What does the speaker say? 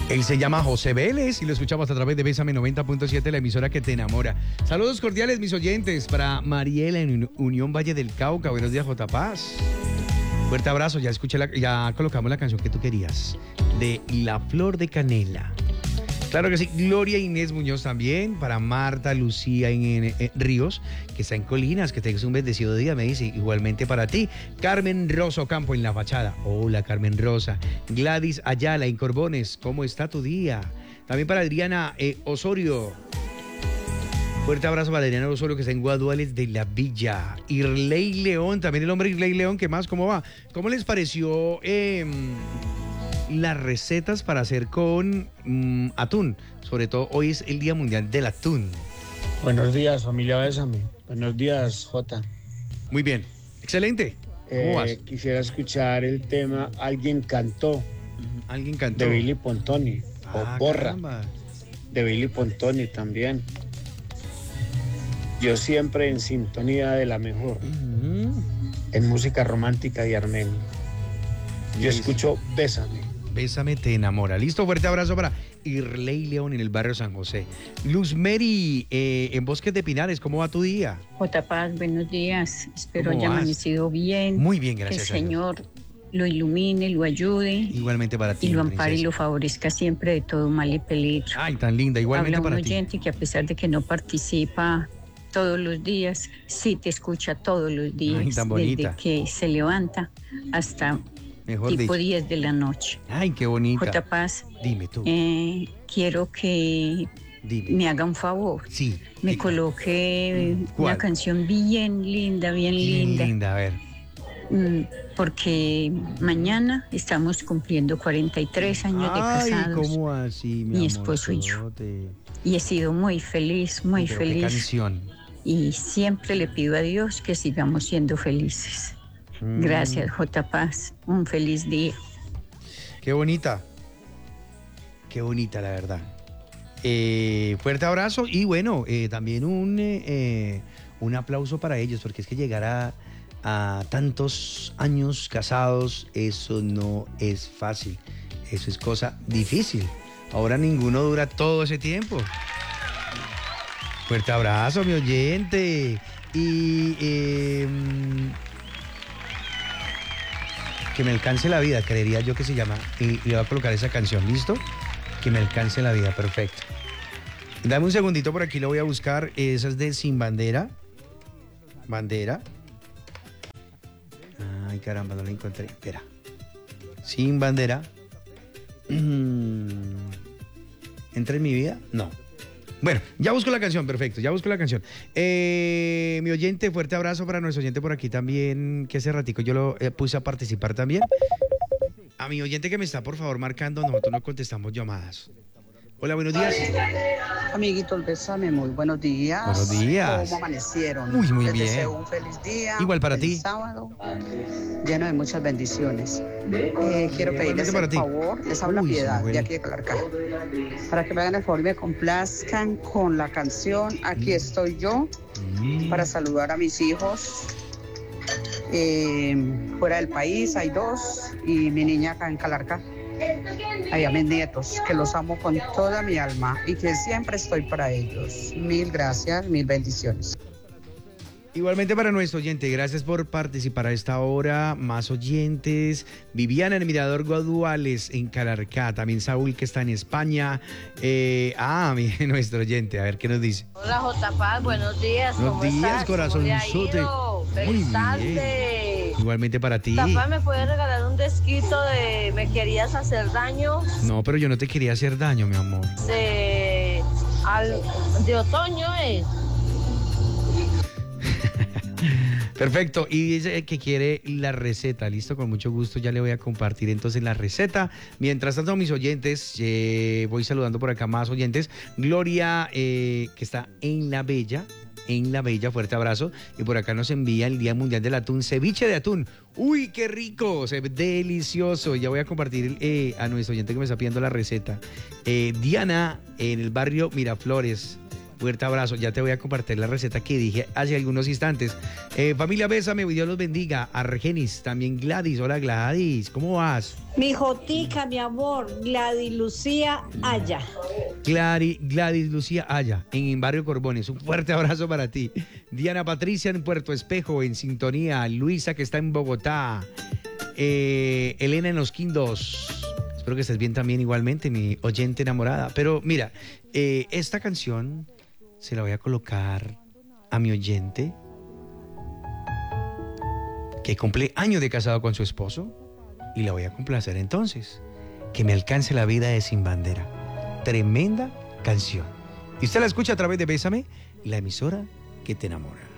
Él se llama José Vélez y lo escuchamos a través de Bésame 90.7, la emisora que te enamora. Saludos cordiales, mis oyentes, para Mariela en Unión Valle del Cauca. Buenos días, J. Paz. Fuerte abrazo, ya colocamos la canción que tú querías, de La Flor de Canela. Claro que sí. Gloria Inés Muñoz también, para Marta Lucía en Ríos, que está en Colinas, que tengas un bendecido día, me dice, igualmente para ti. Carmen Rosa Ocampo en La Fachada. Hola, Carmen Rosa. Gladys Ayala en Corbones, ¿cómo está tu día? También para Adriana Osorio. Fuerte abrazo para Adriana Osorio, que está en Guaduales de la Villa. Irley León, también el hombre Irley León, ¿qué más? ¿Cómo va? ¿Cómo les pareció las recetas para hacer con atún? Sobre todo hoy es el Día Mundial del Atún. Buenos días, familia Bésame. Buenos días, Jota. Muy bien, excelente. ¿Cómo vas? Quisiera escuchar el tema Alguien Cantó. Alguien cantó. De Billy Pontoni. O Borra. Caramba. De Billy Pontoni también. Yo siempre en sintonía de la mejor. En música romántica y armenia. Yo escucho Bésame. Bésame te enamora. Listo, fuerte abrazo para Irley León en el barrio San José. Luz Mary en Bosques de Pinares, ¿cómo va tu día? J. Paz, buenos días. Espero ¿Cómo haya vas? amanecido bien. Muy bien, gracias. Que el Señor lo ilumine, lo ayude. Igualmente para ti. Y lo ampare princesa. y lo favorezca siempre de todo mal y peligro. Ay, tan linda, igualmente Habla un para ti. oyente que a pesar de que no participa todos los días, sí te escucha todos los días. Ay, tan bonita. Desde que se levanta hasta Mejor tipo dicho. 10 de la noche. Ay, qué bonita. J. Paz, Dime tú. quiero que Dime. me haga un favor. Sí. Me Diga. coloque ¿Cuál? una canción bien linda, bien Bien linda. linda, a ver. Porque mañana estamos cumpliendo 43 años de Ay, casados. ¿cómo así, mi esposo y yo. Y he sido muy feliz, muy Pero feliz. qué canción. Y siempre le pido a Dios que sigamos siendo felices. Gracias, J. Paz. Un feliz día. Qué bonita. Qué bonita, la verdad. Fuerte abrazo y bueno, también un aplauso para ellos, porque es que llegar a tantos años casados, eso no es fácil. Eso es cosa difícil. Ahora ninguno dura todo ese tiempo. Fuerte abrazo, mi oyente. Y que me alcance la vida, creería yo que se llama. Y le voy a colocar esa canción, ¿listo? Que me alcance la vida, perfecto. Dame un segundito, por aquí lo voy a buscar. Esa es de Sin Bandera. Bandera. Ay, caramba, no la encontré. Espera. Sin Bandera. ¿Entra en mi vida? No. Bueno, ya busco la canción, perfecto, ya busco la canción. Mi oyente, fuerte abrazo para nuestro oyente por aquí también, que hace ratico yo lo puse a participar también. A mi oyente que me está, por favor, marcando, nosotros no contestamos llamadas. Hola, buenos días. Amiguitos, bésame, muy buenos días. Buenos días. ¿Cómo amanecieron? Uy, muy Les bien. deseo un feliz día. Igual para feliz ti. sábado, lleno de muchas bendiciones. Quiero pedirles para el ti. favor, les habla Uy, Piedad, Samuel. de aquí de Calarcá, para que me hagan el favor y me complazcan con la canción Aquí estoy yo, para saludar a mis hijos. Fuera del país hay 2 y mi niña acá en Calarcá. Ay, a mis nietos, que los amo con toda mi alma y que siempre estoy para ellos. Mil gracias, mil bendiciones. Igualmente para nuestro oyente, gracias por participar a esta hora. Más oyentes. Viviana en el Mirador Guaduales en Calarcá. También Saúl, que está en España. Nuestro oyente, a ver qué nos dice. Hola J. Paz, buenos días. Buenos ¿Cómo días, estás? corazonzote. ¿Cómo le ha ido? Muy ¡Feliz bien. tarde! Igualmente para ti. Papá, ¿me puede regalar un desquito de ¿Me querías hacer daño? No, pero yo no te quería hacer daño, mi amor. De otoño es. Perfecto, y dice que quiere la receta, listo, con mucho gusto ya le voy a compartir entonces la receta. Mientras tanto, mis oyentes, voy saludando por acá más oyentes. Gloria, que está en La Bella, fuerte abrazo. Y por acá nos envía el Día Mundial del Atún, ceviche de atún. ¡Uy, qué rico! Se ve delicioso. Ya voy a compartir a nuestro oyente que me está pidiendo la receta. Diana, en el barrio Miraflores. Fuerte abrazo. Ya te voy a compartir la receta que dije hace algunos instantes. Familia, bésame, Dios los bendiga. Argenis, también Gladys. Hola, Gladys, ¿cómo vas? Mi Jotica, mi amor, Gladys Lucía Aya. Gladys Lucía Aya, en Barrio Corbones. Un fuerte abrazo para ti. Diana Patricia en Puerto Espejo, en sintonía. Luisa, que está en Bogotá. Elena en Los Quindos. Espero que estés bien también igualmente, mi oyente enamorada. Pero mira, esta canción se la voy a colocar a mi oyente que cumple años de casado con su esposo y la voy a complacer entonces. Que me alcance la vida de Sin Bandera. Tremenda canción. Y usted la escucha a través de Bésame, la emisora que te enamora.